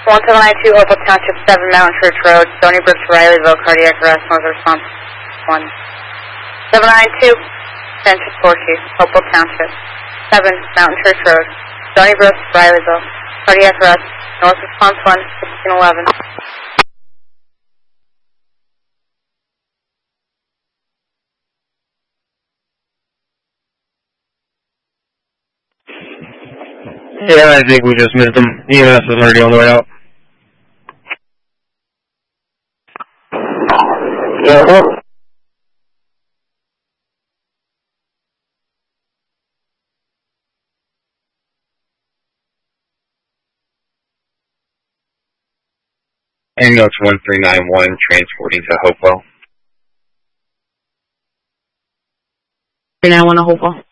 1792 Hopewell Township, 7 Mountain Church Road, Stony Brook to Rileyville, cardiac arrest, north response 1. 792 Central Horseshoe, Hopewell Township, 7 Mountain Church Road, Stony Brook to Rileyville, cardiac arrest, north response 1, 1611. Yeah, I think we just missed them. EMS is already on the way out. Yeah. Ambulance 1391 transporting to Hopewell. 391 to Hopewell.